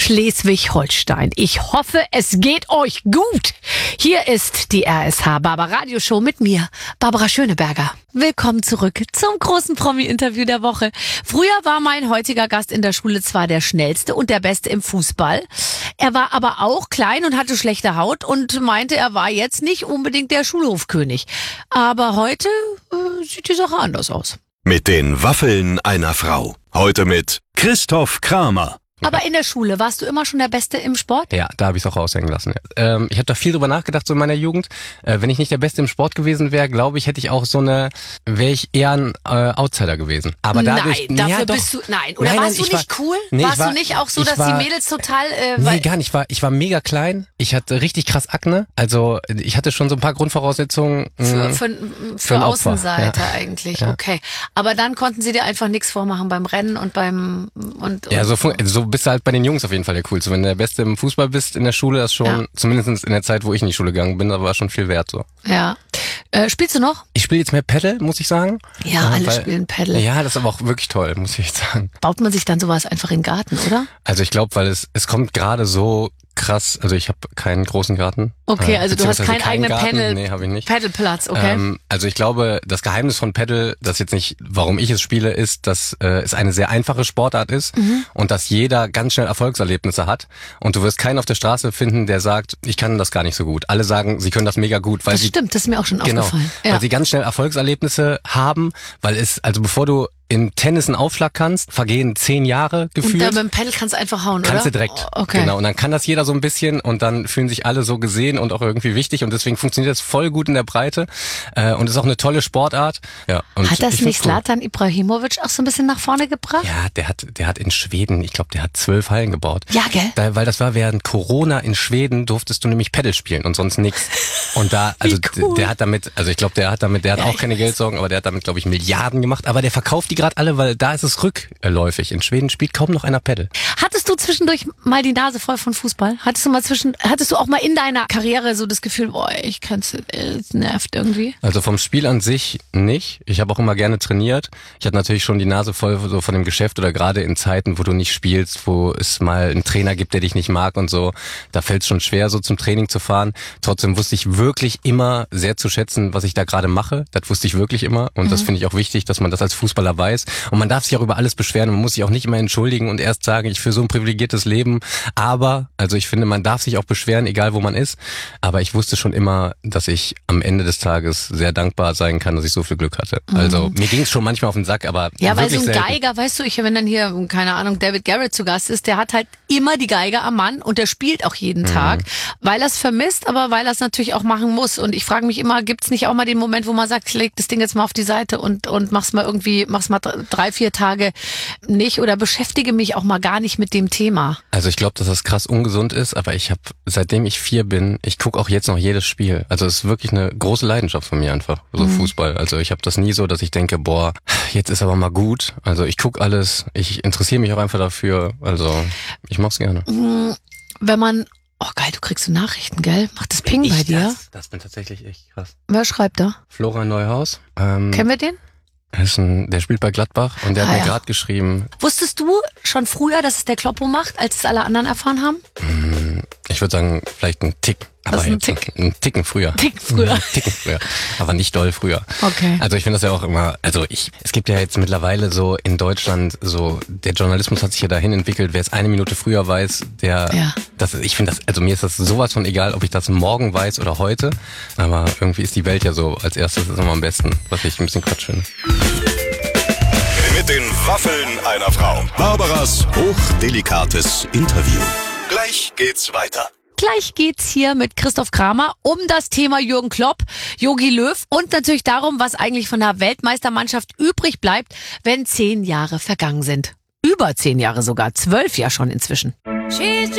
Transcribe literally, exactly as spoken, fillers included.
Schleswig-Holstein. Ich hoffe, es geht euch gut. Hier ist die R S H Barbara Radioshow mit mir, Barbara Schöneberger. Willkommen zurück zum großen Promi-Interview der Woche. Früher war mein heutiger Gast in der Schule zwar der schnellste und der beste im Fußball. Er war aber auch klein und hatte schlechte Haut und meinte, er war jetzt nicht unbedingt der Schulhofkönig. Aber heute äh, sieht die Sache anders aus. Mit den Waffeln einer Frau. Heute mit Christoph Kramer. Aber in der Schule, warst du immer schon der Beste im Sport? Ja, da habe ich es auch raushängen lassen. Ähm, ich habe da viel drüber nachgedacht, so in meiner Jugend. Äh, wenn ich nicht der Beste im Sport gewesen wäre, glaube ich, hätte ich auch so eine, wäre ich eher ein äh, Outsider gewesen. Aber dadurch, nein, dafür ja, doch. bist du, nein. Oder nein, warst nein, du nicht war, cool? Nee, warst war, du nicht auch so, dass war, die Mädels total... Äh, nee, weil, gar nicht. Ich war, ich war mega klein. Ich hatte richtig krass Akne. Also ich hatte schon so ein paar Grundvoraussetzungen. Für, für, für, für Außenseiter ja. eigentlich, ja. Okay. Aber dann konnten sie dir einfach nichts vormachen beim Rennen und beim... Und, und ja, so, so bist du halt bei den Jungs auf jeden Fall der Coolste. Wenn du der Beste im Fußball bist in der Schule, das schon, ja. Zumindest in der Zeit, wo ich in die Schule gegangen bin, da war schon viel wert. So. Ja. Äh, spielst du noch? Ich spiele jetzt mehr Paddle, muss ich sagen. Ja, ja alle weil, spielen Paddle. Ja, das ist aber auch wirklich toll, muss ich sagen. Baut man sich dann sowas einfach in den Garten, oder? Also ich glaube, weil es es kommt gerade so krass, also ich habe keinen großen Garten. Okay, also du hast keinen keinen eigenen Garten. Paddle, nee, habe ich nicht. Paddleplatz, okay. Ähm, also ich glaube, das Geheimnis von Paddle, das jetzt nicht, warum ich es spiele, ist, dass äh, es eine sehr einfache Sportart ist mhm. und dass jeder ganz schnell Erfolgserlebnisse hat und du wirst keinen auf der Straße finden, der sagt, ich kann das gar nicht so gut. Alle sagen, sie können das mega gut, weil das sie stimmt, das ist mir auch schon genau, aufgefallen. Ja. Weil sie ganz schnell Erfolgserlebnisse haben, weil es, also bevor du in Tennis einen Aufschlag kannst, vergehen zehn Jahre gefühlt. Und dann mit dem Paddle kannst du einfach hauen, kannst oder? du direkt. Oh, okay. Genau. Und dann kann das jeder so ein bisschen und dann fühlen sich alle so gesehen und auch irgendwie wichtig und deswegen funktioniert das voll gut in der Breite äh, und ist auch eine tolle Sportart. Ja. Und hat das nicht cool. Zlatan Ibrahimovic auch so ein bisschen nach vorne gebracht? Ja, der hat, der hat in Schweden, ich glaube, der hat zwölf Hallen gebaut. Ja, gell? Da, weil das war während Corona in Schweden durftest du nämlich Paddle spielen und sonst nichts. Und da, also cool. der hat damit, also ich glaube, der hat damit, der hat ja, auch keine Geldsorgen, aber der hat damit, glaube ich, Milliarden gemacht. Aber der verkauft die gerade alle, weil da ist es rückläufig. In Schweden spielt kaum noch einer Paddle. Hattest du zwischendurch mal die Nase voll von Fußball? Hattest du mal zwischen, hattest du auch mal in deiner Karriere so das Gefühl, boah, ich kann's, es nervt irgendwie? Also vom Spiel an sich nicht. Ich habe auch immer gerne trainiert. Ich hatte natürlich schon die Nase voll so von dem Geschäft oder gerade in Zeiten, wo du nicht spielst, wo es mal einen Trainer gibt, der dich nicht mag und so. Da fällt es schon schwer, so zum Training zu fahren. Trotzdem wusste ich wirklich immer sehr zu schätzen, was ich da gerade mache. Das wusste ich wirklich immer und mhm. das finde ich auch wichtig, dass man das als Fußballer weiß. Und man darf sich auch über alles beschweren. Man muss sich auch nicht immer entschuldigen und erst sagen, ich führe so ein privilegiertes Leben. Aber, also ich finde, man darf sich auch beschweren, egal wo man ist. Aber ich wusste schon immer, dass ich am Ende des Tages sehr dankbar sein kann, dass ich so viel Glück hatte. Mhm. Also mir ging es schon manchmal auf den Sack, aber ja, weil so ein selten. Geiger, weißt du, ich, wenn dann hier, keine Ahnung, David Garrett zu Gast ist, der hat halt immer die Geige am Mann und der spielt auch jeden mhm. Tag, weil er es vermisst, aber weil er es natürlich auch machen muss. Und ich frage mich immer, gibt's nicht auch mal den Moment, wo man sagt, leg das Ding jetzt mal auf die Seite und und mach's mal irgendwie, mach's mal drei, vier Tage nicht oder beschäftige mich auch mal gar nicht mit dem Thema. Also ich glaube, dass das krass ungesund ist, aber ich habe, seitdem ich vier bin, ich gucke auch jetzt noch jedes Spiel. Also es ist wirklich eine große Leidenschaft von mir einfach, so mhm. Fußball. Also ich habe das nie so, dass ich denke, boah, jetzt ist aber mal gut. Also ich gucke alles, ich interessiere mich auch einfach dafür. Also ich mach's gerne. Wenn man Oh geil, du kriegst so Nachrichten, gell? Macht das Ping ich bei dir? Das, das bin tatsächlich echt krass. Wer schreibt da? Florian Neuhaus. Ähm, Kennen wir den? Ist ein, der spielt bei Gladbach und der ah, hat mir ja. gerade geschrieben. Wusstest du schon früher, dass es der Kloppo macht, als es alle anderen erfahren haben? Ich würde sagen, vielleicht ein Tick. Aber ein, Tick? ein Ticken früher. Ticken früher. Ein Ticken früher. Aber nicht doll früher. Okay. Also ich finde das ja auch immer, also ich, es gibt ja jetzt mittlerweile so in Deutschland so, der Journalismus hat sich ja dahin entwickelt, wer es eine Minute früher weiß, der, ja. das, ich finde das, also mir ist das sowas von egal, ob ich das morgen weiß oder heute, aber irgendwie ist die Welt ja so, als erstes ist immer am besten, was ich ein bisschen Quatsch finde. Mit den Waffeln einer Frau. Barbaras hochdelikates Interview. Gleich geht's weiter. Gleich geht's hier mit Christoph Kramer um das Thema Jürgen Klopp, Jogi Löw und natürlich darum, was eigentlich von der Weltmeistermannschaft übrig bleibt, wenn zehn Jahre vergangen sind. Über zehn Jahre sogar, zwölf ja schon inzwischen. She's